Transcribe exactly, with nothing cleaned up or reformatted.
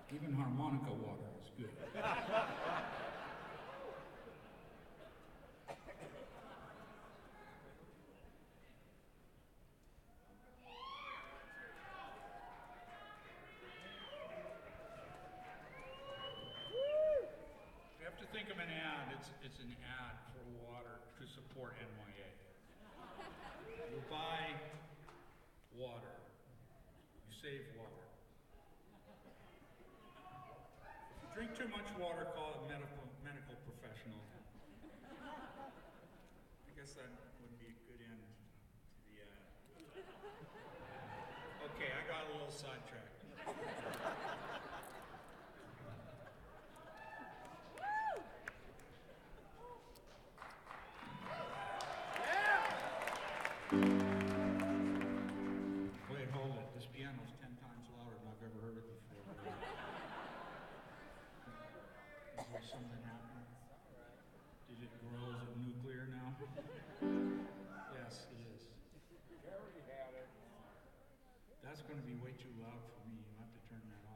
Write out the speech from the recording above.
Even harmonica water is good. You have to think of an ad. It's, it's an ad for water to support N Y A. You buy water. You save water. If you drink too much water, call a medical, medical professional. I guess that would be a good end to the ad. Okay, I got a little sidetracked. Wait, hold it. This piano's ten times louder than I've ever heard it before. Is there something happening? Did it grow? Is it nuclear now? Yes, it is. That's going to be way too loud for me. You have to turn that off.